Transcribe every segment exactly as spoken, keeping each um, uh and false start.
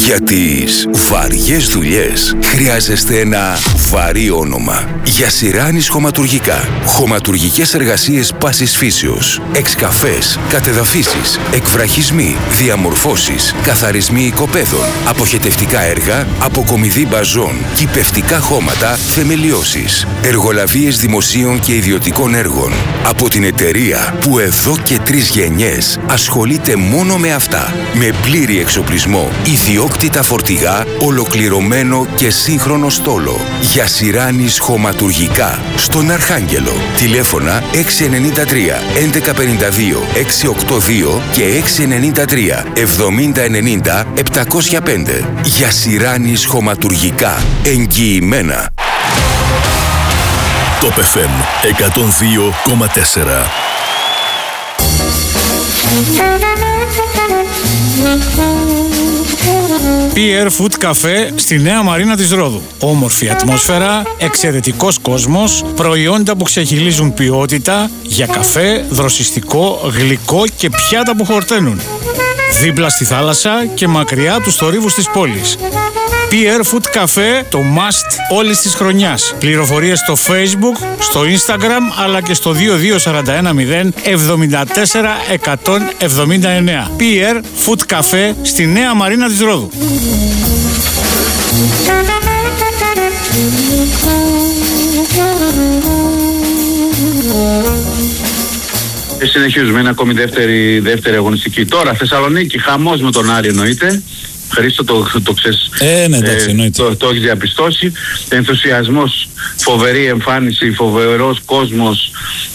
Για τις βαριές δουλειές χρειάζεστε ένα βαρύ όνομα. Γιασιράνης Χωματουργικά. Χωματουργικές εργασίες πάσης φύσεως. Εξκαφές, κατεδαφίσεις, εκβραχισμοί, διαμορφώσεις, καθαρισμοί οικοπαίδων, αποχετευτικά έργα, αποκομιδή μπαζών, κυπευτικά χώματα, θεμελιώσεις, εργολαβίες δημοσίων και ιδιωτικών έργων. Από την εταιρεία που εδώ και τρεις γενιές ασχολείται μόνο με αυτά. Με πλήρη εξοπλισμό, ιδιόκτητα φορτηγά, ολοκληρωμένο και σύγχρονο στόλο. Γιασιράνης Χωματουργικά. Στον Αρχάγγελο. Τηλέφωνα έξι εννιά τρία έντεκα πενήντα δύο εξακόσια ογδόντα δύο και έξι εννιά τρία εβδομήντα ενενήντα επτακόσια πέντε. Γιασιράνης Χωματουργικά. Εγγυημένα. Top εφ εμ εκατόν δύο κόμμα τέσσερα. πι αρ Food Café στη Νέα Μαρίνα της Ρόδου. Όμορφη ατμόσφαιρα, εξαιρετικός κόσμος, προϊόντα που ξεχυλίζουν ποιότητα για καφέ, δροσιστικό, γλυκό και πιάτα που χορταίνουν. Δίπλα στη θάλασσα και μακριά τους θορύβους της πόλης. πι αρ Food Café, το must όλης της χρονιάς. Πληροφορίες στο Facebook, στο Instagram, αλλά και στο δύο δύο τέσσερα ένα μηδέν εβδομήντα τέσσερα εκατόν εβδομήντα εννέα. πι αρ Food Café στη Νέα Μαρίνα της Ρόδου. Συνεχίζουμε, είναι ακόμη δεύτερη, δεύτερη αγωνιστική. Τώρα Θεσσαλονίκη, χαμός με τον Άρη εννοείται. Χρήστο, το, το, το ξέρεις, ε, ναι, εντάξει, ε, το, το έχεις διαπιστώσει. Ενθουσιασμός, φοβερή εμφάνιση, φοβερός κόσμος.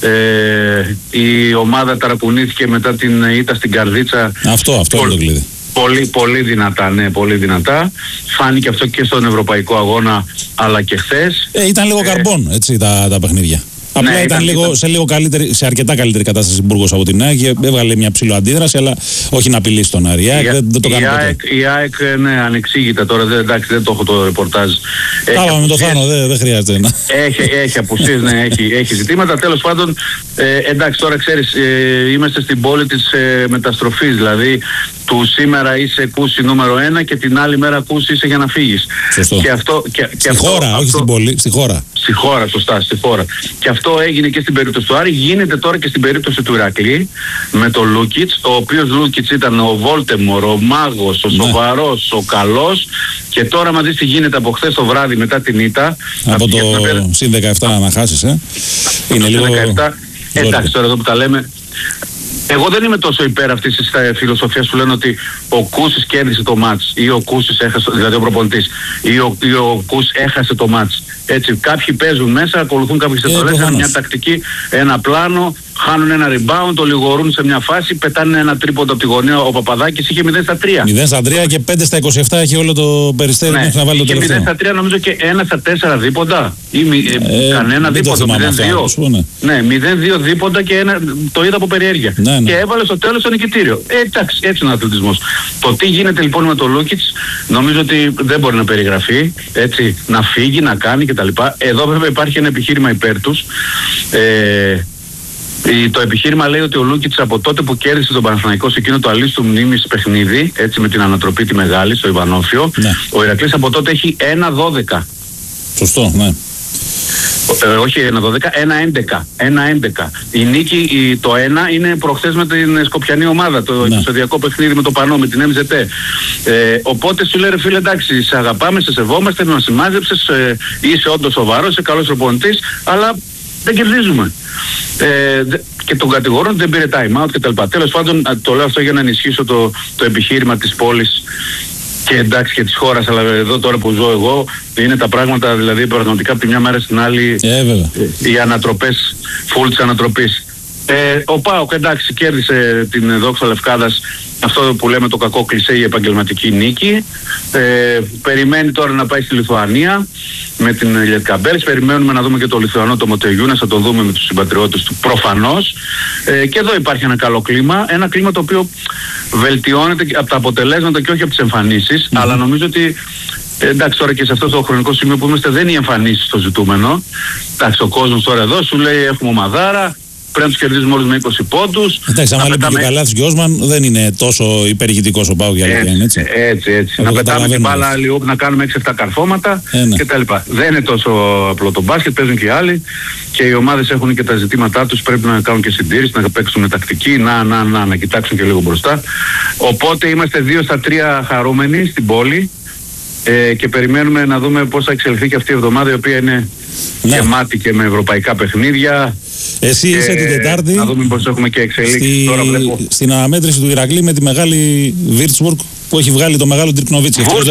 Ε, η ομάδα ταρακουνήθηκε μετά την ήττα στην Καρδίτσα. Αυτό, αυτό Πολ, είναι το κλειδί. Πολύ, πολύ δυνατά, ναι, πολύ δυνατά. Φάνηκε αυτό και στον Ευρωπαϊκό Αγώνα, αλλά και χθες. Ε, ήταν λίγο ε, καρμπών, έτσι, τα, τα παιχνίδια. Απλά ναι, ήταν, ήταν, λίγο, ήταν. Σε, λίγο καλύτερη, σε αρκετά καλύτερη κατάσταση Μπούργος από την ΑΕΚ και έβγαλε μια ψηλό αντίδραση, αλλά όχι να απειλήσει τον Άρη. Η ΑΕΚ δεν, δεν το κάνει ποτέ. Η ΑΕΚ, ναι, ανεξήγητα τώρα, δεν, εντάξει, δεν το έχω το ρεπορτάζ. Καλά, με το Θάνο, δεν, δεν χρειάζεται να. Έχει, έχει απουσίες, ναι, έχει, έχει ζητήματα. Τέλος πάντων, ε, εντάξει, τώρα ξέρεις, ε, είμαστε στην πόλη της ε, μεταστροφής, δηλαδή του σήμερα είσαι κούση νούμερο ένα και την άλλη μέρα κούση είσαι για να φύγεις. Σωστό. Και αυτό, και, και στη αυτό, χώρα, αυτό, όχι στην πόλη, στη χώρα. Στη χώρα, σωστά, στη χώρα. Και αυτό έγινε και στην περίπτωση του Άρη, γίνεται τώρα και στην περίπτωση του Ηρακλή με τον Λούκιτς, ο οποίος Λούκιτς ήταν ο Βόλτεμορ, ο μάγος, ο ναι. σοβαρός, ο καλός, και τώρα μαζί τι γίνεται από χθες το βράδυ μετά την ήττα. Από το συν δεκαεπτά να χάσεις, ε. Είναι λίγο... δεκαεπτά. Εντάξει, τώρα εδώ που τα λέμε. Εγώ δεν είμαι τόσο υπέρ αυτής της φιλοσοφίας που λένε ότι ο Κούσης κέρδισε το μάτς ή ο Κούσης έχασε, δηλαδή ο προπονητής, ή ο, ή ο Κούσης έχασε το μάτς. Έτσι, κάποιοι παίζουν μέσα, ακολουθούν κάποιες εκτολές, ε, μια τακτική, ένα πλάνο, χάνουν ένα rebound, το λιγορούν σε μια φάση, πετάνε ένα τρίποντο από τη γωνία. Ο Παπαδάκης είχε μηδέν στα τρία. μηδέν στα τρία και πέντε στα είκοσι επτά έχει όλο το Περιστέρι, ναι, μέχρι να βάλει το τελευταίο. μηδέν στα τρία νομίζω και ένα στα τέσσερα δίποντα ή ε, κανένα δίποντο, μηδέν δύο. Ναι, μηδέν δύο δίποντα και ένα, το είδα από περιέργεια. Ναι, ναι. Και έβαλε στο τέλος το νικητήριο. Ε, εντάξει, έτσι είναι ο αθλητισμός. Το τι γίνεται λοιπόν με τον Λούκιτς νομίζω ότι δεν μπορεί να περιγραφεί. Έτσι, να φύγει, να κάνει κτλ. Εδώ βέβαια υπάρχει ένα επιχείρημα υπέρ τους. Ε, το επιχείρημα λέει ότι ο Λούκιτς από τότε που κέρδισε τον Παναθηναϊκό σε εκείνο το αλίστου μνήμης παιχνίδι, έτσι με την ανατροπή τη μεγάλη στο Ιβανόφιο, ναι. Ο Ηρακλής από τότε έχει ένα δώδεκα. Σωστό, ναι. Ε, όχι ένα δώδεκα, ένα έντεκα. ένα έντεκα. Η νίκη, η, το ένα είναι προχθές με την σκοπιανή ομάδα, το ναι. επεισοδιακό παιχνίδι με το Πανό, με την εμ ζετ. Ε, οπότε σου λέει ρε φίλε, εντάξει, σε αγαπάμε, σε σεβόμαστε, μας συμμάζεψες, ε, είσαι όντως σοβαρός, είσαι καλός προπονητής, αλλά δεν κερδίζουμε. Ε, και τον κατηγορούν δεν πήρε time out κτλ. Τέλος πάντων, το λέω αυτό για να ενισχύσω το, το επιχείρημα της πόλης και εντάξει και της χώρας, αλλά εδώ τώρα που ζω εγώ είναι τα πράγματα δηλαδή πραγματικά από τη μια μέρα στην άλλη ε, οι ανατροπές, φουλ της ανατροπής. Ε, ο ΠΑΟΚ εντάξει κέρδισε την Δόξα Λευκάδας, αυτό που λέμε το κακό κλισέ, η επαγγελματική νίκη. Ε, περιμένει τώρα να πάει στη Λιθουανία με την Λιετκαμπέλης. Περιμένουμε να δούμε και το Λιθουανό, το Μοτεγιούνας, θα το δούμε με τους συμπατριώτες του προφανώς. Ε, και εδώ υπάρχει ένα καλό κλίμα, ένα κλίμα το οποίο βελτιώνεται από τα αποτελέσματα και όχι από τις εμφανίσεις, mm-hmm. αλλά νομίζω ότι εντάξει τώρα και σε αυτό το χρονικό σημείο που είμαστε δεν είναι οι εμφανίσεις το ζητούμενο. Εντάξει, ο κόσμος τώρα εδώ σου λέει έχουμε ομαδάρα, πρέπει να τους κερδίζουμε όλους με είκοσι πόντους. Εντάξει, αν λείπει και ο Καλάθης και ο Όσμαν, δεν είναι τόσο υπερηγητικός ο ΠΑΟΚ για έτσι, αλήθεια, έτσι. Έτσι, έτσι. Να πετάμε την μπάλα λίγο, να κάνουμε έξι εφτά καρφώματα ε, ναι. κτλ. Δεν είναι τόσο απλό το μπάσκετ, παίζουν και οι άλλοι και οι ομάδες έχουν και τα ζητήματά τους. Πρέπει να κάνουν και συντήρηση, να παίξουν με τακτική, να, να, να, να κοιτάξουν και λίγο μπροστά. Οπότε είμαστε δύο στα τρία χαρούμενοι στην πόλη. Ε, και περιμένουμε να δούμε πώς θα εξελιχθεί και αυτή η εβδομάδα, η οποία είναι ναι. γεμάτη και με ευρωπαϊκά παιχνίδια. Εσύ είσαι την Τετάρτη. Να δούμε πώς έχουμε και εξελίξει. Στη... Τώρα βλέπω. Στην αναμέτρηση του Ηρακλή με τη μεγάλη Βίρτσμπουργκ που έχει βγάλει το μεγάλο Ντίρκ Νοβίτσκι. Ο,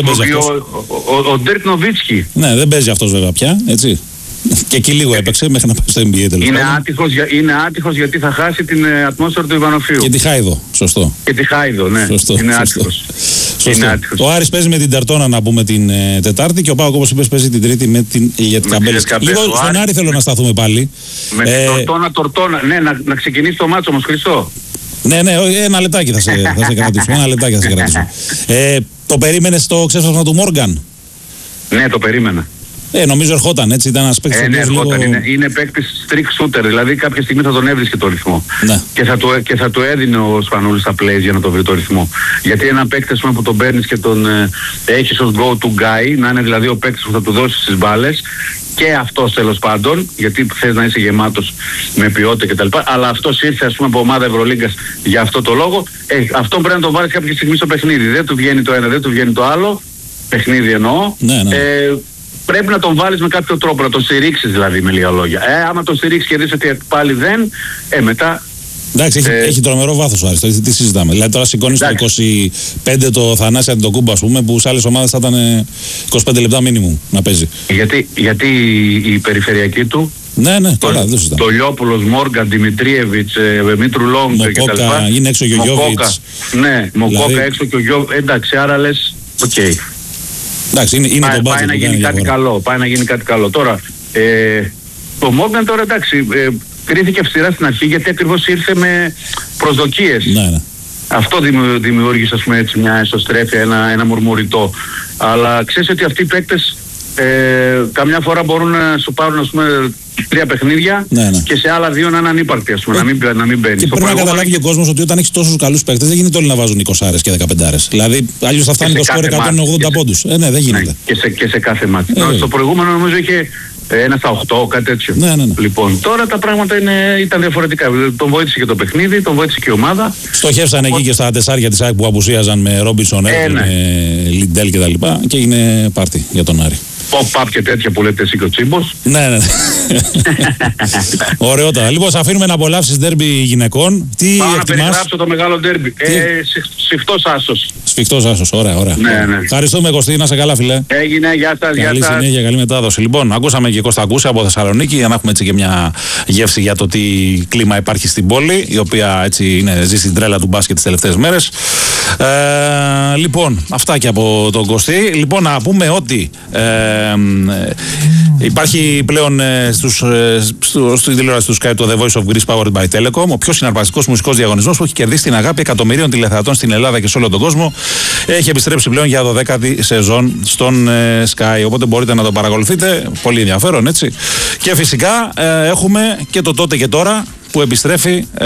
ο, ο Ντίρκ Νοβίτσκι. Ναι, δεν παίζει αυτός βέβαια πια, έτσι. Και εκεί λίγο έπαιξε μέχρι να πάει στο Ν Μπι Έι τέλος είναι, άτυχος, είναι άτυχος γιατί θα χάσει την ε, ατμόσφαιρα του Ιβανοφίου. Και τη Χάιδο, σωστό. Και τη Χάιδο, ναι. Σωστό, είναι σωστό. άτυχος. Σωστό. Είναι άτυχος. Ο Άρης παίζει με την Τερτόνα να πούμε την ε, Τετάρτη και ο ΠΑΟΚ όπως είπες παίζει την Τρίτη με την Ηλιατικαμπέλες. Λίγο στον Άρη, Άρη θέλω να σταθούμε πάλι. Με ε, την Τορτόνα, Τορτόνα. Ναι, να, να ξεκινήσει το μάτσο όμως, Χριστό. Ναι, ναι, ένα λεπτάκι θα σε, θα σε κρατήσω. Ένα λεπτάκι θα σε κρατήσω. Ε, το περίμενες το ξέσπασμα του Μόργαν? Ναι, το περίμενα. Ε, νομίζω ερχόταν έτσι, ήταν ένας παίκτης. Ε, ναι, ερχόταν, λίγο... είναι, είναι παίκτης strict shooter, δηλαδή κάποια στιγμή θα τον έβρισκε το ρυθμό. Ναι. Και, θα του, και θα του έδινε ο Σπανούλης στα plays για να το βρει το ρυθμό. Γιατί ένα παίκτη που τον παίρνεις και τον ε, έχεις ως go to guy, να είναι δηλαδή ο παίκτης που θα του δώσει τις μπάλες, και αυτός τέλος πάντων, γιατί θες να είσαι γεμάτος με ποιότητα κτλ. Αλλά αυτός ήρθε ας πούμε από ομάδα Ευρωλίγκας για αυτό το λόγο. Ε, αυτό πρέπει να τον βάλεις κάποια στιγμή στο παιχνίδι. Δεν του βγαίνει το ένα, δεν του βγαίνει το άλλο. Παιχνίδι εννοώ. Ναι, ναι. Ε, πρέπει να τον βάλεις με κάποιο τρόπο, να τον στηρίξεις δηλαδή με λίγα λόγια. Ε, άμα τον στηρίξεις και δεις ότι πάλι δεν, ε, μετά... Εντάξει, έχει, ε, έχει τρομερό βάθος ο Άρης, τι, τι συζητάμε. Δηλαδή τώρα σηκώνεις το είκοσι πέντε το Θανάση Αντιτοκούμπο, ας πούμε, που σε άλλες ομάδες θα ήταν είκοσι πέντε λεπτά μίνιμουμ να παίζει. Γιατί, γιατί η, η περιφερειακή του... Ναι, ναι, καλά, δεν συζητάμε. Το Λιόπουλος, Μόργαν, Δημητρίεβιτς, ε, Μήτρου Λόγκ και τα λοιπά. Είναι έξω και ο Γιώβιτς. Ναι, Μοκόκα δηλαδή... έξω και ο Γιώβιτς. Εντάξει, άρα λες, οκ. Okay. Εντάξει, είναι, είναι πάει, το πάει να γίνει κάτι διαφορά. καλό, πάει να γίνει κάτι καλό. Τώρα, ε, το Μόργαν τώρα εντάξει, ε, κρίθηκε αυστηρά στην αρχή γιατί ακριβώς ήρθε με προσδοκίες. Ναι, ναι. Αυτό δημιούργησε ας πούμε έτσι μια εσωστρέφεια, ένα, ένα μουρμουριτό. Αλλά ξέρεις ότι αυτοί οι παίκτες ε, καμιά φορά μπορούν να σου πάρουν ας πούμε τρία παιχνίδια ναι, ναι. και σε άλλα δύο να είναι ανύπαρκτοι ας πούμε, ε, να μην, να μην μπαίνει. Και πρέπει να καταλάβει και ο κόσμος ότι όταν έχεις τόσους καλούς παίκτες δεν γίνεται όλοι να βάζουν εικοσάρες και δεκαπεντάρες. Δηλαδή αλλιώς θα φτάνει το σκορ εκατόν ογδόντα πόντους. Ε, ναι, δεν γίνεται. Ναι, και, σε, και σε κάθε μάτι. Ε, στο προηγούμενο νομίζω είχε ένα στα οκτώ, κάτι τέτοιο. Ναι, ναι, ναι. Λοιπόν, τώρα τα πράγματα είναι, ήταν διαφορετικά. Τον βοήθησε και το παιχνίδι, τον βοήθησε και η ομάδα. Στοχεύσαν εκεί και στα τεσσάρια της ΑΕΚ που απουσίαζαν με Ρόμπινσον, ε, ναι. με Λιντέλ κτλ. Και, και έγινε πάρτι για τον Άρη. Pop-up και τέτοια που λέτε εσύ και ο Τσίμπος. Ναι, ναι. Ωραιότατα. Λοιπόν, σας αφήνουμε να απολαύσεις ντέρμπι γυναικών. Τι Πάω εκτιμάς? να περιγράψω το μεγάλο ντέρμπι. Ε, σφιχτός άσος. Σφιχτός άσος, ωραία, ωραία. Ναι, ναι. Ευχαριστούμε Κωστή, να σε καλά φίλε. Έγινε, γεια σας, γεια καλή σας. Καλή συνέχεια, καλή μετάδοση. Λοιπόν, ακούσαμε και Κώστα Κούση από Θεσσαλονίκη για να έχουμε έτσι και μια γεύση για το τι κλίμα υπάρχει στην πόλη, η οποία έτσι είναι, ζει στην τρέλα του μπάσκετ τις τελευταίες μέρες. Ε, λοιπόν, αυτά και από τον Κωστή. Λοιπόν, να πούμε ότι ε, ε, υπάρχει πλέον ε, στους, ε, στο, στην τηλεόραση του Sky το The Voice of Greece Powered by Telecom, ο πιο συναρπαστικός μουσικός διαγωνισμός που έχει κερδίσει την αγάπη εκατομμυρίων τηλεθεατών στην Ελλάδα και σε όλο τον κόσμο. Έχει επιστρέψει πλέον για δωδέκατη σεζόν στον ε, Sky, οπότε μπορείτε να το παρακολουθείτε, πολύ ενδιαφέρον έτσι. Και φυσικά ε, έχουμε και το τότε και τώρα που επιστρέφει ε,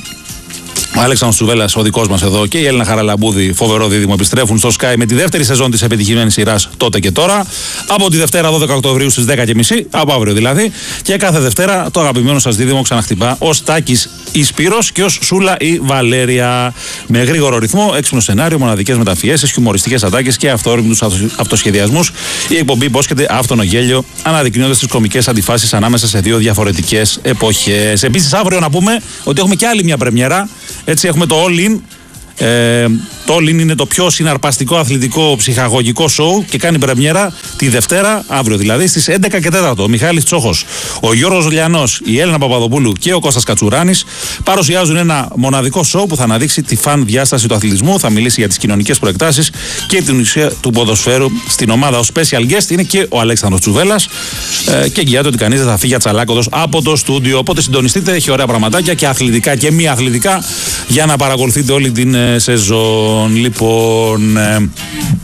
ο Αλέξανδρος Τσουβέλλας, ο δικός μας εδώ, και η Έλληνα Χαραλαμπούδη, φοβερό δίδυμο, επιστρέφουν στο Sky με τη δεύτερη σεζόν της επιτυχημένης σειράς τότε και τώρα. Από τη Δευτέρα δώδεκα Οκτωβρίου στις δέκα και μισή, από αύριο δηλαδή. Και κάθε Δευτέρα το αγαπημένο σας δίδυμο ξαναχτυπά ως Τάκης η Σπύρος και ως Σούλα η Βαλέρια. Με γρήγορο ρυθμό, έξυπνο σενάριο, μοναδικές μεταφιέσεις, χιουμοριστικές ατάκες και αυθόρμητους αυτοσχεδιασμούς. Η εκπομπή υπόσχεται άφθονο γέλιο, αναδεικνύοντας τις κομικές αντιφάσεις ανάμεσα σε δύο διαφορετικές εποχές. Επίσης, αύριο να πούμε ότι έχουμε και άλλη μια πρεμιέρα. Έτσι έχουμε το All In. Ε, το All In είναι το πιο συναρπαστικό αθλητικό ψυχαγωγικό σοου και κάνει πρεμιέρα τη Δευτέρα, αύριο δηλαδή, στις έντεκα και τέσσερα. Ο Μιχάλης Τσόχος, ο Γιώργος Λιανός, η Έλληνα Παπαδοπούλου και ο Κώστας Κατσουράνης παρουσιάζουν ένα μοναδικό σοου που θα αναδείξει τη φαν διάσταση του αθλητισμού, θα μιλήσει για τις κοινωνικές προεκτάσεις και την ουσία του ποδοσφαίρου στην ομάδα. Ο special guest είναι και ο Αλέξανδρος Τσουβέλλας ε, και εγγυάται ότι κανείς δεν θα φύγει ατσαλάκωτος από το στούντιο. Οπότε συντονιστείτε, έχει ωραία πραγματάκια και αθλητικά και μη αθλητικά για να παρακολουθείτε όλη την ε, σεζόν. Λοιπόν, ε,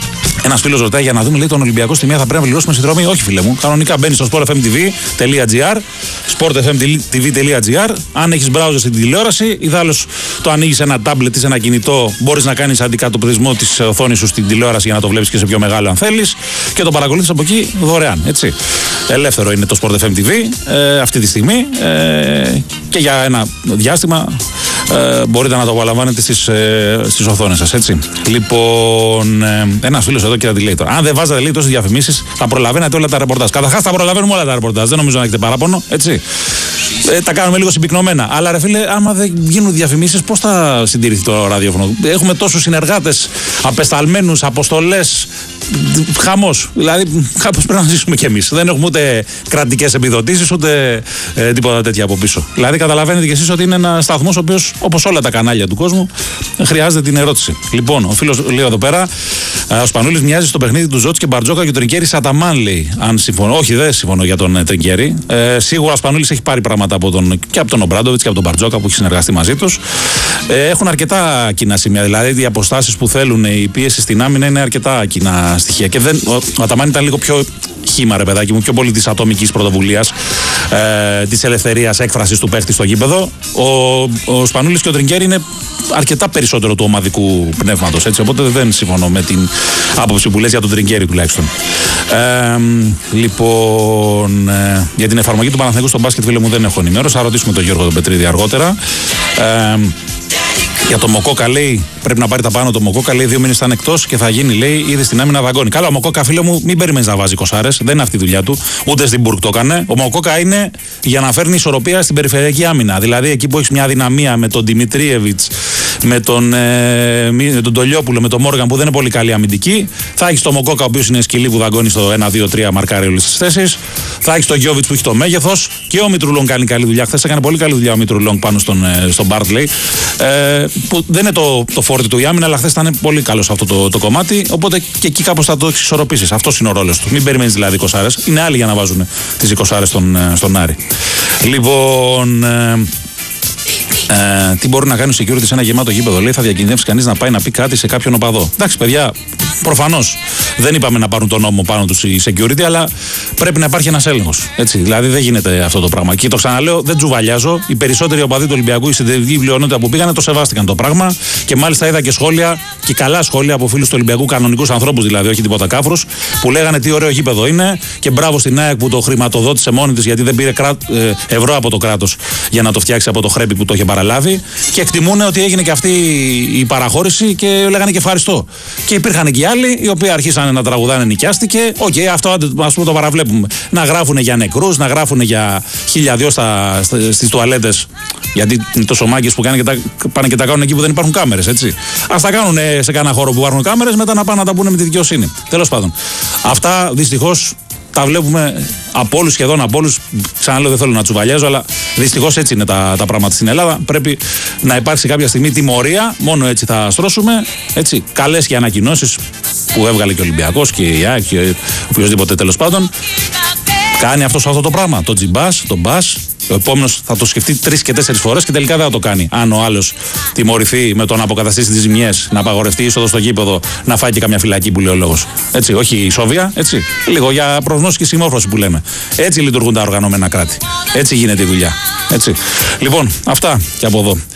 Ένας φίλος ρωτάει για να δούμε, λέει, τον Ολυμπιακό στη μία θα πρέπει να πληρώσουμε συνδρομή. Όχι, φίλε μου. Κανονικά μπαίνεις στο sport f m t v τελεία g r, sport f m t v τελεία g r. Αν έχεις browser στην τηλεόραση, ιδάλλως το ανοίγεις ένα tablet ή σε ένα κινητό. Μπορείς να κάνεις αντικατοπτρισμό της οθόνης σου στην τηλεόραση για να το βλέπεις και σε πιο μεγάλο αν θέλεις. Και το παρακολουθείς από εκεί δωρεάν. Έτσι. Ελεύθερο είναι το sport f m t v ε, αυτή τη στιγμή ε, και για ένα διάστημα ε, μπορείτε να το απολαμβάνετε στις, ε, στις οθόνες σας. Έτσι. Λοιπόν, ε, ένας φίλος εδώ και τι λέει τώρα. Αν δεν βάζατε, λέει, τόσες διαφημίσεις, θα προλαβαίνετε όλα τα ρεπορτάζ. Καταρχάς, θα προλαβαίνουμε όλα τα ρεπορτάζ. Δεν νομίζω να έχετε παράπονο. Έτσι. Ε, τα κάνουμε λίγο συμπυκνωμένα. Αλλά ρε φίλε, άμα δεν γίνουν διαφημίσεις, πώς θα συντηρηθεί το ραδιόφωνο? Έχουμε τόσους συνεργάτες, απεσταλμένους, αποστολές. Χαμός. Δηλαδή, κάπως πρέπει να ζήσουμε κι εμείς. Δεν έχουμε ούτε κρατικές επιδοτήσεις, ούτε ε, τίποτα τέτοια από πίσω. Δηλαδή, καταλαβαίνετε κι εσείς ότι είναι ένα σταθμός ο οποίος, όπως όλα τα κανάλια του κόσμου, χρειάζεται την ερώτηση. Λοιπόν, ο φίλος λέει εδώ πέρα, ο Σπανούλης μοιάζει στο παιχνίδι του Ζότς και Μπαρτζόκα και ο Τρινκέρι Σαταμάν, λέει. Αν συμφωνώ. Όχι, δεν συμφωνώ για τον ε, Τρινκέρι. Ε, σίγουρα ο Σπανούλης έχει πάρει πράγματα από τον, και από τον Ομπράντοβιτς και από τον Μπαρτζόκα που έχει συνεργαστεί μαζί τους. Ε, έχουν αρκετά κοινά σημεία. Δηλαδή, οι αποστάσεις που θέλουν, η πίεση στην άμυνα είναι αρκετά κοινά στοιχεία. Και δεν, ο, ο Αταμάν ήταν λίγο πιο χύμα, ρε παιδάκι μου, πιο πολύ της ατομικής πρωτοβουλίας, ε, της ελευθερίας έκφρασης του παίχτη στο γήπεδο. Ο, ο Σπανούλης και ο Τρινκέρι είναι αρκετά περισσότερο του ομαδικού πνεύματος. Έτσι, οπότε δεν συμφωνώ με την άποψη που λες για τον Τρινκέρι τουλάχιστον. Ε, λοιπόν, ε, για την εφαρμογή του Παναθηναϊκού στο μπάσκετ, φίλε μου, δεν έχω ενημέρωση. Θα ρωτήσουμε τον Γιώργο τον Πετρίδη αργότερα. Ε, Για το Μοκόκα, λέει, πρέπει να πάρει τα πάνω. Το Μοκόκα, λέει, δύο μήνες ήταν εκτός και θα γίνει, λέει, ήδη στην άμυνα δαγκώνει. Καλά, ο Μοκόκα, φίλε μου, μην περιμένεις να βάζει κοσάρες. Δεν είναι αυτή η δουλειά του. Ούτε στην Μπουργκ το έκανε. Ο Μοκόκα είναι για να φέρνει ισορροπία στην περιφερειακή άμυνα. Δηλαδή, εκεί που έχει μια δυναμία με τον Δημητρίεβιτς, με τον, ε, με τον Τολιόπουλο, με τον Μόργαν που δεν είναι πολύ καλή αμυντική. Θα έχει τον Μοκόκα, ο οποίος είναι σκυλί που δαγκώνει στο ένα δύο τρία, μαρκάρει όλες τις θέσεις. Θα έχει τον Γιώβιτς που έχει το μέγεθος. Και ο Μητρουλόγκ κάνει καλή δουλειά. Χθες έκανε πολύ καλή δουλειά ο Μητρουλόγκ πάνω στον, στον Μπάρτλεϊ. Ε, που δεν είναι το, το φόρτι του η άμυνα, αλλά χθες ήταν πολύ καλό σε αυτό το, το κομμάτι. Οπότε και εκεί κάπως θα το εξισορροπήσεις. Αυτός είναι ο ρόλος του. Μην περιμένεις δηλαδή εικοσάρες. Είναι άλλοι για να βάζουν τις εικοσάρες στον, στον Άρη. Λοιπόν. Ε, Ε, τι μπορεί να κάνει ο security σε ένα γεμάτο γήπεδο? Λέει, θα διακινδυνεύσει κανείς να πάει να πει κάτι σε κάποιον οπαδό? Εντάξει, παιδιά, προφανώς δεν είπαμε να πάρουν τον νόμο πάνω τους οι security, αλλά πρέπει να υπάρχει ένας έλεγχος. Έτσι, δηλαδή δεν γίνεται αυτό το πράγμα. Και το ξαναλέω, δεν τζουβαλιάζω. Οι περισσότεροι οπαδοί του Ολυμπιακού, η συντηρητική πλειονότητα που πήγανε, το σεβάστηκαν το πράγμα. Και μάλιστα είδα και σχόλια, και καλά σχόλια από φίλους του Ολυμπιακού, κανονικούς ανθρώπους δηλαδή, όχι τίποτα κάφρους, που λέγανε τι ωραίο γήπεδο είναι και μπράβο στην ΑΕΚ που το χρηματοδότησε μόνη της, γιατί δεν πήρε κρά... ευρώ από το κράτος για να το φτιάξει από το χρέπι που το είχε παραλάβει, και εκτιμούν ότι έγινε και αυτή η παραχώρηση και λέγανε και ευχαριστώ. Και υπήρχαν και άλλοι οι οποίοι αρχίσανε να τραγουδάνε νοικιάστηκε. Οκ, okay, αυτό ας πούμε το παραβλέπουμε. Να γράφουν για νεκρούς, να γράφουν για χίλια δυο στα, στα, στις τουαλέτες. Γιατί είναι τόσο μάγκες που και τα, πάνε και τα κάνουν εκεί που δεν υπάρχουν κάμερες, έτσι. Ας τα κάνουν σε κανένα χώρο που υπάρχουν κάμερες, μετά να πάνε να τα πούνε με τη δικαιοσύνη. Τέλος πάντων. Αυτά δυστυχώς τα βλέπουμε από όλους, σχεδόν από όλους. Ξαναλέω, δεν θέλω να τσουβαλιάζω, αλλά δυστυχώς έτσι είναι τα, τα πράγματα στην Ελλάδα. Πρέπει να υπάρξει κάποια στιγμή τιμωρία, μόνο έτσι θα στρώσουμε. Έτσι, καλές και ανακοινώσεις που έβγαλε και ο Ολυμπιακός και η ΑΕΚ και οποιοδήποτε τέλος πάντων. Κάνει αυτό αυτό το πράγμα. Το τζιμπάς, το μπας. Ο επόμενος θα το σκεφτεί τρεις και τέσσερις φορές και τελικά δεν θα το κάνει. Αν ο άλλος τιμωρηθεί με το να αποκαταστήσει τις ζημιές, να απαγορευτεί η είσοδος στο γήπεδο, να φάει και καμιά φυλακή που λέει ο λόγος. Έτσι, όχι η Σόβια, έτσι. Λίγο για προγνώση και συμμόρφωση που λέμε. Έτσι λειτουργούν τα οργανωμένα κράτη. Έτσι γίνεται η δουλειά. Έτσι. Λοιπόν, αυτά και από εδώ.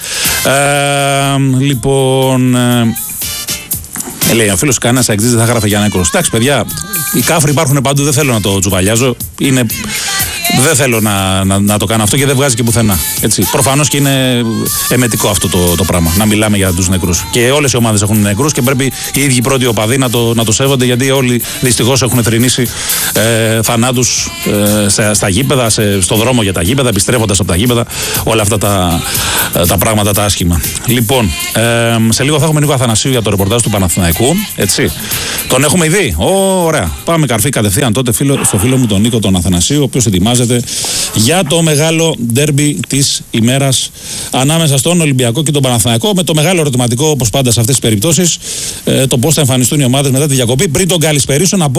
Ε, λοιπόν. Ε, λέει, ο φίλος κανένας αεξής δεν θα γράφει για νεκρός. Εντάξει, παιδιά, οι κάφροι υπάρχουν παντού, δεν θέλω να το τσουβαλιάζω. Είναι. Δεν θέλω να, να, να το κάνω αυτό και δεν βγάζει και πουθενά. Προφανώς και είναι εμετικό αυτό το, το πράγμα. Να μιλάμε για τους νεκρούς. Και όλες οι ομάδες έχουν νεκρούς και πρέπει οι ίδιοι πρώτοι οπαδοί να το, να το σέβονται, γιατί όλοι δυστυχώς έχουν θρηνήσει ε, θανάτους ε, στα, στα γήπεδα, σε, στο δρόμο για τα γήπεδα, επιστρέφοντας από τα γήπεδα. Όλα αυτά τα, τα πράγματα τα άσχημα. Λοιπόν, ε, σε λίγο θα έχουμε Νίκο Αθανασίου για το ρεπορτάζ του Παναθηναϊκού. Έτσι. Τον έχουμε ήδη. Ω, ωραία. Πάμε καρφί κατευθείαν τότε φίλο, στο φίλο μου τον Νίκο τον Αθανασίου, ο οποίος ετοιμάζεται για το μεγάλο ντέρμπι της ημέρας ανάμεσα στον Ολυμπιακό και τον Παναθηναϊκό, με το μεγάλο ερωτηματικό, όπως πάντα σε αυτές τις περιπτώσεις, ε, το πώς θα εμφανιστούν οι ομάδες μετά τη διακοπή. Πριν τον καλησπερίσω, να πω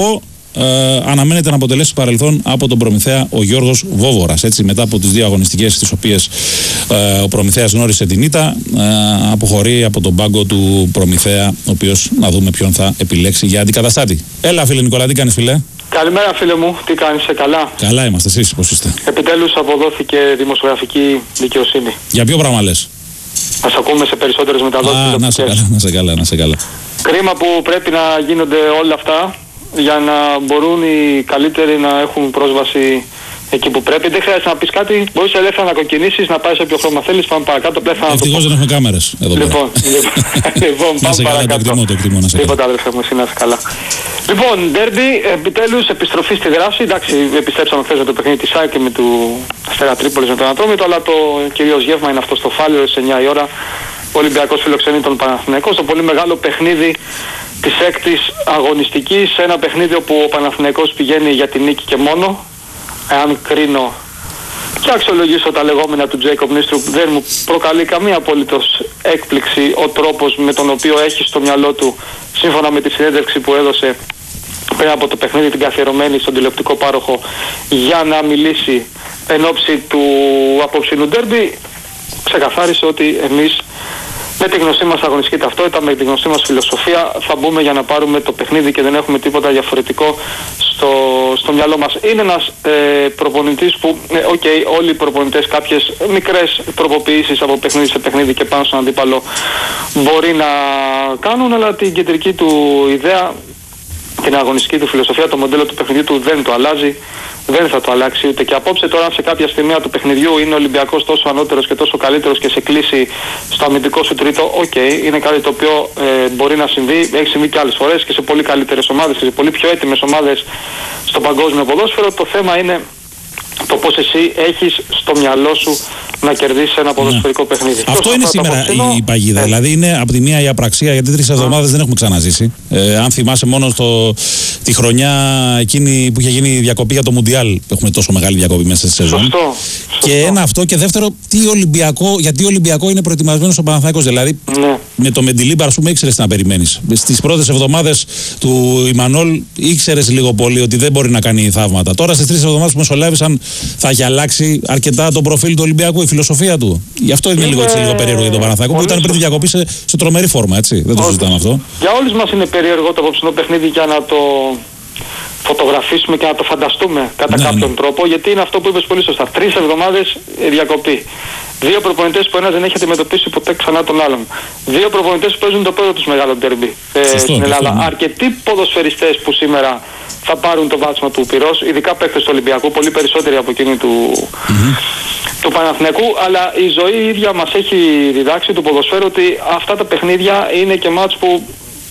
ε, αναμένεται να αποτελέσει παρελθόν από τον Προμηθέα ο Γιώργος Βόβορας. Έτσι, μετά από τις δύο αγωνιστικές τις οποίες ε, ο Προμηθέας γνώρισε την ήττα, ε, αποχωρεί από τον πάγκο του Προμηθέα, ο οποίος να δούμε ποιον θα επιλέξει για αντικαταστάτη. Έλα, φίλε Νικόλα, τι κάνεις, φίλε? Καλημέρα, φίλε μου, τι κάνεις, σε καλά? Καλά είμαστε, εσείς πώς είστε? Επιτέλους αποδόθηκε δημοσιογραφική δικαιοσύνη. Για ποιο πράγμα λες? Ας ακούμε σε περισσότερες μεταδόσεις. Α, να σε καλά, να σε καλά, να σε καλά. Κρίμα που πρέπει να γίνονται όλα αυτά για να μπορούν οι καλύτεροι να έχουν πρόσβαση εκεί που πρέπει. Δεν χρειάζεται να πεις κάτι, μπορείς ελεύθερα να κοκκινήσεις, να πάρεις όποιο χρώμα θέλεις, πάμε παρακάτω. Ευτυχώς δεν έχουμε κάμερες εδώ πέρα. Λοιπόν, λοιπόν πάμε παρακάτω. Το εκτιμώ, το εκτιμώ, να σε Τίποτα, αδερφέ μου, εσύ να είσαι καλά. Λοιπόν, ντέρμπι, επιτέλους επιστροφή στη δράση. Εντάξει, επιστρέψαμε χθες με το παιχνίδι της ΑΕΚ και με του Αστέρα Τρίπολης με τον Ατρόμητο, αλλά το κυρίως γεύμα είναι αυτό στο Φάληρο στις εννιά η ώρα. Ο Ολυμπιακός φιλοξενεί τον Παναθηναϊκό στο πολύ μεγάλο παιχνίδι της έκτης αγωνιστικής. Ένα παιχνίδι όπου ο Παναθηναϊκός πηγαίνει για την νίκη και μόνο. Εάν κρίνω και αξιολογήσω τα λεγόμενα του Τζέικοπ Νίστρουπ, δεν μου προκαλεί καμία απολύτως έκπληξη ο τρόπος με τον οποίο έχει στο μυαλό του, σύμφωνα με τη συνέντευξη που έδωσε πριν από το παιχνίδι την καθιερωμένη στον τηλεοπτικό πάροχο, για να μιλήσει εν ώψη του απόψινου ντέρμπι. Ξεκαθάρισε ότι εμείς με τη γνωστή μας αγωνιστική ταυτότητα, με τη γνωστή μας φιλοσοφία θα μπούμε για να πάρουμε το παιχνίδι και δεν έχουμε τίποτα διαφορετικό στο, στο μυαλό μας. Είναι ένας ε, προπονητής που, οκ, ε, okay, όλοι οι προπονητές κάποιες μικρές τροποποιήσεις από παιχνίδι σε παιχνίδι και πάνω στον αντίπαλο μπορεί να κάνουν, αλλά την κεντρική του ιδέα, την αγωνιστική του φιλοσοφία, το μοντέλο του παιχνιδιού του δεν το αλλάζει, δεν θα το αλλάξει ούτε και απόψε. Τώρα, σε κάποια στιγμία του παιχνιδιού είναι ο Ολυμπιακός τόσο ανώτερος και τόσο καλύτερος και σε κλείσει στο αμυντικό σου τρίτο, οκ, okay, είναι κάτι το οποίο ε, μπορεί να συμβεί, έχει συμβεί και άλλες φορές και σε πολύ καλύτερες ομάδες και σε πολύ πιο έτοιμες ομάδες στο παγκόσμιο ποδόσφαιρο. Το θέμα είναι το πώς εσύ έχεις στο μυαλό σου να κερδίσεις ένα ποδοσφαιρικό ναι. παιχνίδι. Αυτό είναι σήμερα αποψινό, η παγίδα. Ε. Δηλαδή είναι από τη μία η απραξία, γιατί τρεις εβδομάδες δεν έχουμε ξαναζήσει. Ε, αν θυμάσαι μόνο στο, τη χρονιά εκείνη που είχε γίνει η διακοπή για το Μουντιάλ, έχουμε τόσο μεγάλη διακοπή μέσα στη σεζόν. Σωστό. Και Σωστό. ένα αυτό. Και δεύτερο, τι Ολυμπιακό, γιατί ο Ολυμπιακό είναι προετοιμασμένος ο Παναθηναϊκός. Δηλαδή ναι. με το Μεντιλίμπαρ, ας πούμε, ήξερες τι να περιμένεις. Στις πρώτες εβδομάδες του Ιμανόλ ήξερες λίγο πολύ ότι δεν μπορεί να κάνει θαύματα. Τώρα στις τρεις εβδομάδες που μεσολάβησαν θα έχει αλλάξει αρκετά το προφίλ του Ολυμπιακού, η φιλοσοφία του. Γι' αυτό είναι, είναι λίγο, έτσι, λίγο περίεργο για τον Παναθηναϊκό που ήταν πριν τη διακοπή σε, σε τρομερή φόρμα, έτσι. Δεν το συζητάμε αυτό. Για όλους μας είναι περίεργο το απόψινό παιχνίδι για να το φωτογραφίσουμε και να το φανταστούμε κατά ναι, κάποιον ναι. τρόπο, γιατί είναι αυτό που είπες πολύ σωστά. Τρεις εβδομάδες διακοπή. Δύο προπονητές που ένας δεν έχει αντιμετωπίσει ποτέ ξανά τον άλλον. Δύο προπονητές που παίζουν το πρώτο τους μεγάλο ντέρμπι ε, στην Ελλάδα. Ναι. Αρκετοί ποδοσφαιριστές που σήμερα θα πάρουν το βάτσμα του πυρός, ειδικά παίκτες του Ολυμπιακού, πολύ περισσότεροι από εκείνη του, mm-hmm. του Παναθηναϊκού, αλλά η ζωή η ίδια μας έχει διδάξει του ποδοσφαίρου ότι αυτά τα παιχνίδια είναι και μάτς που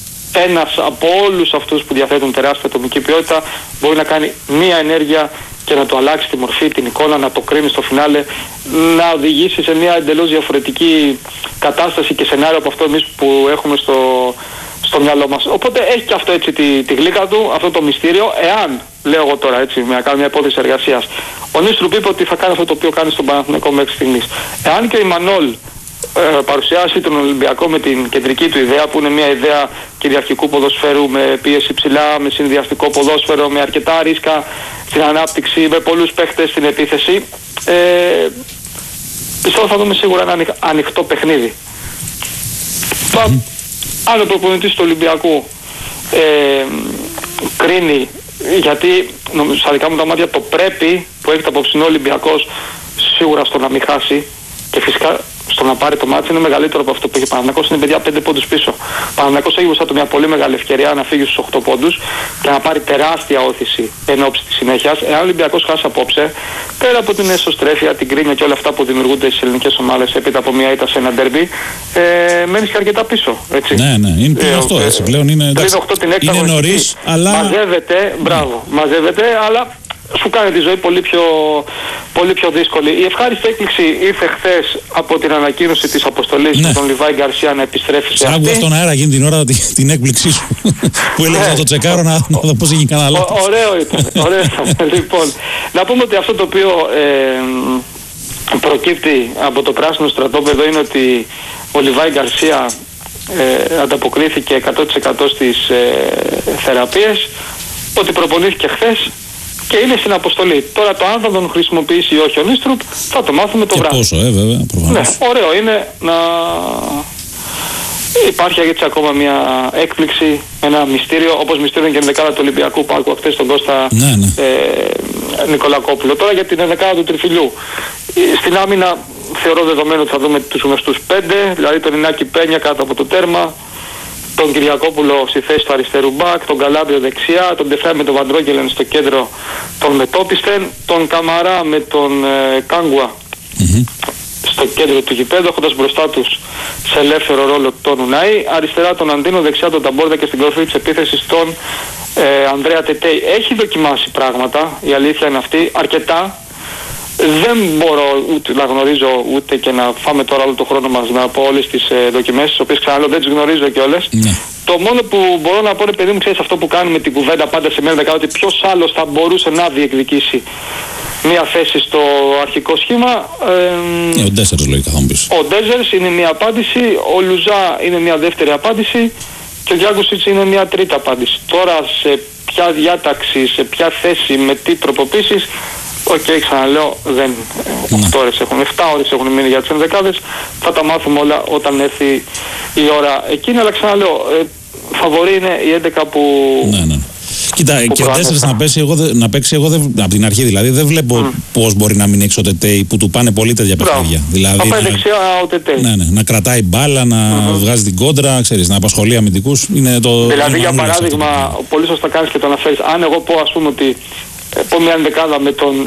ένας από όλους αυτούς που διαθέτουν τεράστια ατομική ποιότητα μπορεί να κάνει μία ενέργεια και να το αλλάξει τη μορφή, την εικόνα, να το κρίνει στο φινάλε, να οδηγήσει σε μια εντελώς διαφορετική κατάσταση και σενάριο από αυτό εμείς που έχουμε στο, στο μυαλό μας. Οπότε έχει και αυτό έτσι τη, τη γλύκα του, αυτό το μυστήριο. Εάν, λέω εγώ τώρα έτσι, με να κάνω μια υπόθεση εργασίας, ο Νίστρουπ είπε ότι θα κάνει αυτό το οποίο κάνει στον Παναθηναϊκό μέχρι στιγμής. Εάν και ο Ιμανόλ ε, παρουσιάσει τον Ολυμπιακό με την κεντρική του ιδέα, που είναι μια ιδέα κυριαρχικού ποδοσφαίρου με πίεση ψηλά, με συνδυαστικό ποδόσφαιρο, με αρκετά ρίσκα στην ανάπτυξη, με πολλούς παίχτες στην επίθεση, ε, πιστεύω θα δούμε σίγουρα ένα ανοιχτό παιχνίδι. Mm-hmm. Αν ο προπονητής του Ολυμπιακού ε, κρίνει, γιατί νομίζω στα δικά μου τα μάτια το πρέπει που έχει το απόψινό Ολυμπιακός σίγουρα στο να μην χάσει και φυσικά στο να πάρει το μάτι είναι μεγαλύτερο από αυτό που έχει ο Παναθηναϊκός, είναι παιδιά πέντε πόντους πίσω. Ο Παναθηναϊκός έχει μπροστά του μια πολύ μεγάλη ευκαιρία να φύγει στους οκτώ πόντους και να πάρει τεράστια όθηση εν ώψη της συνέχειας. Εάν ο Ολυμπιακός χάσει απόψε, πέρα από την εσωστρέφεια, την κρίνια και όλα αυτά που δημιουργούνται στις ελληνικές ομάδες έπειτα από μια ήττα σε ένα ντέρμπι, ε, μένεις και αρκετά πίσω. Έτσι. Ναι, ναι, είναι πριν οκτώ, έτσι πλέον είναι, εντάξει, είναι νωρίς, αλλά... Μαζεύεται, μπράβο, μαζεύεται, αλλά σου κάνει τη ζωή πολύ πιο, πολύ πιο δύσκολη. Η ευχάριστη έκπληξη ήρθε χθες από την ανακοίνωση της αποστολής ναι. του τον Λιβάη Γκαρσία να επιστρέφει σε αυτή. Άκουγα στον αέρα γίνει την ώρα την, την έκπληξή σου που έλεγε να το τσεκάρω να, να δω πώς έγινε κανένα λάθος. Ωραίο ήταν. Ωραίο ήταν. Λοιπόν, να πούμε ότι αυτό το οποίο ε, προκύπτει από το πράσινο στρατόπεδο είναι ότι ο Λιβάη Γκαρσία ε, ανταποκρίθηκε εκατό τοις εκατό στις ε, θεραπείες. ότι προπονήθηκε χθες και είναι στην αποστολή. Τώρα το αν θα τον χρησιμοποιήσει ή όχι ο Νίστρουπ θα το μάθουμε το και βράδυ. Πόσο, ε, βέβαια, ναι, ωραίο είναι να υπάρχει έτσι ακόμα μια έκπληξη, ένα μυστήριο, όπως μυστήριο και η δεκάδα του Ολυμπιακού που άκουγα χθες τον Κώστα ναι, ναι. Ε, Νικολακόπουλο. Τώρα για την δεκάδα του Τριφυλιού. Στην άμυνα θεωρώ δεδομένο ότι θα δούμε τους γνωστούς πέντε, δηλαδή τον Ινάκη Πένια κάτω από το τέρμα, τον Κυριακόπουλο στη θέση του αριστερού μπακ, τον Καλάμπριο δεξιά, τον Ντεφρά με τον Βαντρόγγελεν στο κέντρο των Μετόπιστεν, τον Καμαρά με τον ε, Κάγκουα mm-hmm. στο κέντρο του γηπέδου, έχοντας μπροστά τους σε ελεύθερο ρόλο τον Ουνάη, αριστερά τον Αντίνο, δεξιά τον Ταμπόρδα και στην κορφή της επίθεσης τον ε, Ανδρέα Τετέι. Έχει δοκιμάσει πράγματα, η αλήθεια είναι αυτή, αρκετά. Δεν μπορώ ούτε να γνωρίζω ούτε και να φάμε τώρα όλο το χρόνο μας να πω όλες τις ε, δοκιμές, τις οποίες ξαναλέω δεν τις γνωρίζω κιόλας. Ναι. Το μόνο που μπορώ να πω είναι, παιδί μου, ξέρεις αυτό που κάνουμε με την κουβέντα πάντα σε μια δεκάδα, ότι ποιος άλλος θα μπορούσε να διεκδικήσει μια θέση στο αρχικό σχήμα. Ε, ε, ο Ντέζερς λογικά θα μου πεις. Ο Ντέζερς είναι μια απάντηση, ο Λουζά είναι μια δεύτερη απάντηση και ο Γιάγκουσιτς είναι μια τρίτη απάντηση. Τώρα σε ποια διάταξη, σε ποια θέση, με τι τροποποίησεις, οκ, okay, ξαναλέω, δεν. οκτώ ώρες έχουν, επτά ώρες έχουν μείνει για τις ενδεκάδες. Θα τα μάθουμε όλα όταν έρθει η ώρα εκείνη. Αλλά ξαναλέω, ε, φαβορί είναι η έντεκα που. Ναι, ναι. Κοίτα, και ο Ντέσσερς να παίξει, εγώ, να παίξει εγώ δεν, από την αρχή δηλαδή δεν βλέπω mm. πώς μπορεί να μην έχει ο Τετέι που του πάνε πολύ τέτοια παιχνίδια. Δηλαδή, θα πάει δεξιά ο Τετέι. Ναι, ναι, να κρατάει μπάλα, να mm-hmm. βγάζει την κόντρα, ξέρεις, να απασχολεί αμυντικούς. Είναι το, δηλαδή για παράδειγμα, πολύ σωστά κάνεις και το αναφέρεις. Αν εγώ πω ας πούμε ότι πω μια δεκάδα με τον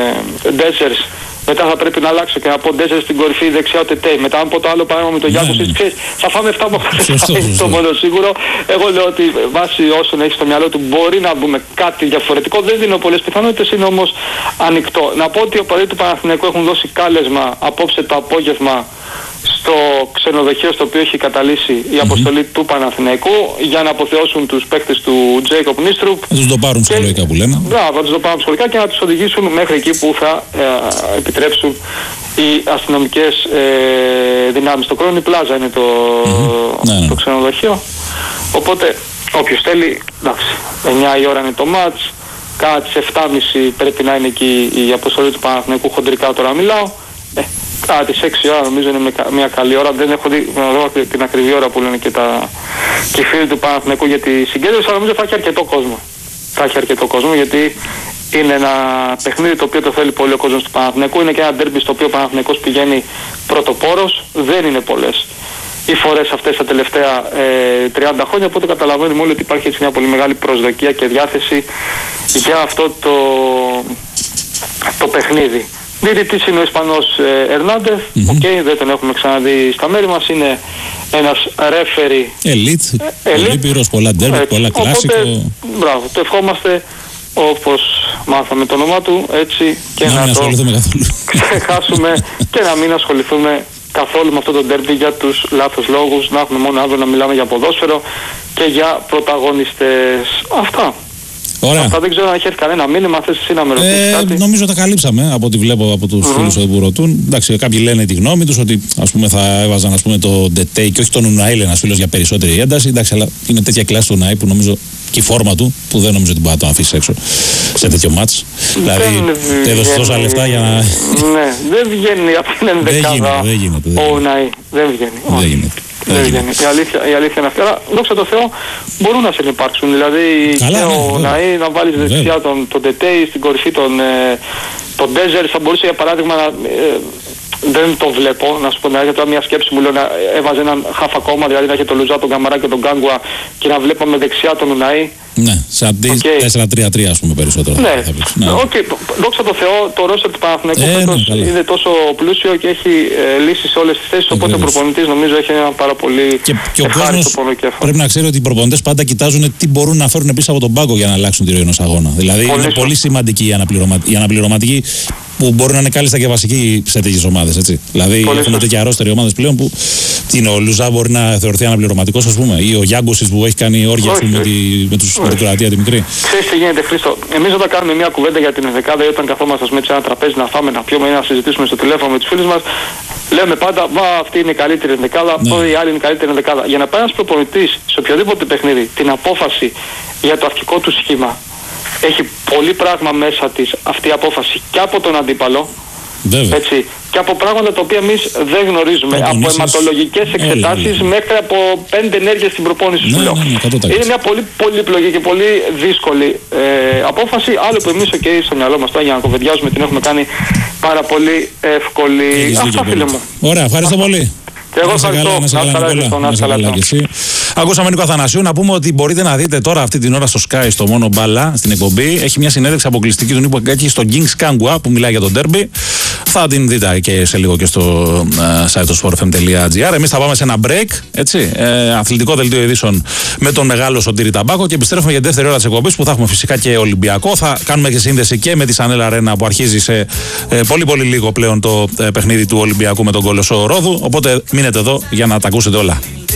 ε, Ντέσσερς, μετά θα πρέπει να αλλάξω και να πω Ντέσσερς στην κορυφή δεξιά ο Τετέι. Μετά αν πω το άλλο παράδειγμα με τον Γιάννη, ξέρεις, θα φάμε επτά από αυτά. Είναι το μόνο σίγουρο. Εγώ λέω ότι βάσει όσων έχει στο μυαλό του μπορεί να μπούμε κάτι διαφορετικό. Δεν δίνω πολλές πιθανότητες, είναι όμως ανοιχτό. Να πω ότι οι οπαδοί του Παναθηναϊκού έχουν δώσει κάλεσμα απόψε το απόγευμα στο ξενοδοχείο στο οποίο έχει καταλύσει η αποστολή mm-hmm. του Παναθηναϊκού για να αποθεώσουν τους παίκτες του Τζέικοπ Νίστρουπ. Να τους το πάρουν ψυχολογικά που λένε. Μπράβο, να τους το πάρουν ψυχολογικά και να τους οδηγήσουν μέχρι εκεί που θα ε, επιτρέψουν οι αστυνομικές ε, δυνάμεις. Το Κρόνι Πλάζα είναι το, mm-hmm. το, το ξενοδοχείο. Οπότε όποιος θέλει, εντάξει, εννιά η ώρα είναι το μάτς, κάτι σε επτά και μισή πρέπει να είναι εκεί η αποστολή του Παναθηναϊκού, χοντρικά τώρα μιλάω. Ε, Α, τις έξι ώρα νομίζω είναι μια καλή ώρα. Δεν έχω δει δω την ακριβή ώρα που λένε και, τα, και οι φίλοι του Παναθηναϊκού για τη συγκέντρωση, αλλά νομίζω θα έχει αρκετό κόσμο. Θα έχει αρκετό κόσμο γιατί είναι ένα παιχνίδι το οποίο το θέλει πολύ ο κόσμος του Παναθηναϊκού. Είναι και ένα ντέρμπι στο οποίο ο Παναθηναϊκός πηγαίνει πρωτοπόρος. Δεν είναι πολλές οι φορές αυτές τα τελευταία ε, τριάντα χρόνια, οπότε καταλαβαίνουμε όλοι ότι υπάρχει έτσι μια πολύ μεγάλη προσδοκία και διάθεση για αυτό το, το παιχνίδι. Διαιτητής είναι ο Ισπανός ε, Ερνάντεθ, mm-hmm. okay, δεν τον έχουμε ξαναδεί στα μέρη μας, είναι ένας ρέφερι ελίτ, πολύ πυρός, πολλά ντέρμπι, πολλά κλάσικο. Οπότε, μπράβο, το ευχόμαστε όπως μάθαμε το όνομά του, έτσι και να, να το ξεχάσουμε και να μην ασχοληθούμε καθόλου με αυτό το ντέρμπι για τους λάθος λόγους, να έχουμε μόνο αύριο να μιλάμε για ποδόσφαιρο και για πρωταγωνιστές. Αυτά. Ωραία. Αυτά δεν ξέρω αν έχει έρθει κανένα μήνυμα, θες εσύ να με ρωτήσεις ε, κάτι. Νομίζω τα καλύψαμε από ό,τι βλέπω από τους mm-hmm. φίλους που ρωτούν. Εντάξει, κάποιοι λένε τη γνώμη τους ότι ας πούμε θα έβαζαν ας πούμε το Ντετέι και όχι τον Ουνάι, ένας φίλος για περισσότερη ένταση. Εντάξει, αλλά είναι τέτοια κλάση του Ουνάι που νομίζω και η φόρμα του που δεν νομίζω ότι μπορεί να το αφήσει έξω σε τέτοιο μάτς. Δηλαδή έδωσε τόσα λεφτά για να. Ναι, δεν βγαίνει από την ενδεκάδα ο Ουνάι. Δεν βγαίνει. Δεν γίνεται. Δεν βγαίνει. Η αλήθεια, η αλήθεια είναι αυτή. Αλλά δόξα τω Θεώ μπορούν να συνυπάρξουν. Δηλαδή καλά, και ναι, ο Ναή να βάλει δεξιά τον, τον Τετέι, στην κορυφή τον, ε, τον Ντέζερ. Θα μπορούσε για παράδειγμα να. Ε, δεν το βλέπω, να σου πω την αλήθεια, μια σκέψη μου λέω να έβαζε έναν χαφ ακόμα, δηλαδή να είχε τον Λουζά, τον Καμαρά και τον Γκάγκουα και να βλέπαμε δεξιά τον Ουνάι. Ναι, σε αντί okay. τέσσερα τρία τρία ας πούμε περισσότερο. Ναι, ναι. Okay. Δόξα τω Θεώ, το ρόστερ του Παναθηναϊκού ε, φέτος ναι, είναι τόσο πλούσιο και έχει ε, λύσει σε όλες τις θέσεις, ε, οπότε ο προπονητής νομίζω έχει ένα πάρα πολύ και, και ευχάριστο πονοκέφαλο. Πρέπει να ξέρει ότι οι προπονητές πάντα κοιτάζουν τι μπορούν να φέρουν πίσω από τον πάγκο για να αλλάξουν τη ροή ενός αγώνα. Δηλαδή πολύ είναι πολύ σημαντική η, αναπληρωμα... η αναπληρωματική που μπορεί να είναι κάλλιστα και βασική σε τέτοιες ομάδες. Έτσι. Δηλαδή πολύ έχουν τέτοια ρόστερ οι ομάδες πλέον που είναι, ο Λουζά μπορεί να θεωρηθεί αναπληρωματικός, ας πούμε, ή ο Γιάνγκουσιτς που έχει κάνει όργια με, τη, με, τους, με την Κροατία τη μικρή. Ξέρεις τι γίνεται, Χρήστο. Εμείς όταν κάνουμε μια κουβέντα για την ενδεκάδα ή όταν καθόμαστε με ένα τραπέζι να φάμε, να πιούμε ή να συζητήσουμε στο τηλέφωνο με τους φίλους μας, λέμε πάντα μα αυτή είναι η καλύτερη ενδεκάδα, ναι. η άλλη είναι η καλύτερη ενδεκάδα. Για να πάει ένας προπονητής σε οποιοδήποτε παιχνίδι την απόφαση για το αρχικό του σχήμα, έχει πολύ πράγμα μέσα της αυτή η απόφαση και από τον αντίπαλο. Βέβαια. Έτσι, και από πράγματα τα οποία εμείς δεν γνωρίζουμε. Προπονήσεις, από αιματολογικές εξετάσεις έλα, μέχρι από πέντε ενέργειες στην προπόνηση, ναι, σου λέω. ναι, ναι, είναι μια πολύ πολύπλοκη και πολύ δύσκολη ε, απόφαση. Άλλο που εμείς okay, στο μυαλό μας τώρα για να κοβεντιάζουμε την έχουμε κάνει πάρα πολύ εύκολη. Αυτά, φίλε μου. Ωραία, ευχαριστώ πολύ. Και εγώ ευχαριστώ. Να σε καλά, Νικόλα. Ακούσαμε Νίκο Αθανασίου. Να πούμε ότι μπορείτε να δείτε τώρα αυτή την ώρα στο Sky, στο Μόνο Μπάλα, στην εκπομπή. Έχει μια συνέντευξη αποκλειστική του Νίκο Αγκάκη στο Kings Kangwa που μιλάει για τον Derby. Θα την δείτε και σε λίγο και στο uh, site του sport f m τελεία g r. Εμείς θα πάμε σε ένα break, έτσι, ε, αθλητικό δελτίο ειδήσεων με τον μεγάλο Σωτήρη Ταμπάκο και επιστρέφουμε για την δεύτερη ώρα της εκπομπής που θα έχουμε φυσικά και Ολυμπιακό. Θα κάνουμε και σύνδεση και με τη Σανέλα Αρένα που αρχίζει σε ε, πολύ πολύ λίγο πλέον το ε, παιχνίδι του Ολυμπιακού με τον Κολοσσό Ρόδου. Οπότε μείνετε εδώ για να τα ακούσετε όλα.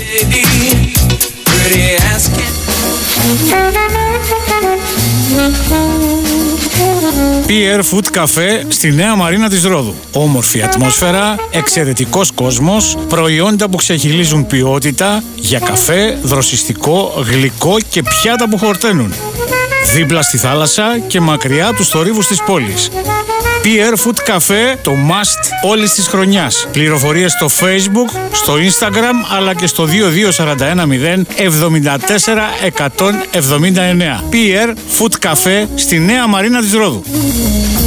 πι αρ Food Cafe στη Νέα Μαρίνα της Ρόδου. Όμορφη ατμόσφαιρα, εξαιρετικός κόσμος, προϊόντα που ξεχυλίζουν ποιότητα για καφέ, δροσιστικό, γλυκό και πιάτα που χορταίνουν. Δίπλα στη θάλασσα και μακριά τους θορύβους της πόλης. πι αρ Food Cafe, το must όλης της χρονιάς. Πληροφορίες στο Facebook, στο Instagram, αλλά και στο δύο δύο τέσσερα ένα μηδέν εβδομήντα τέσσερα εκατόν εβδομήντα εννέα. πι αρ Food Cafe στη Νέα Μαρίνα της Ρόδου.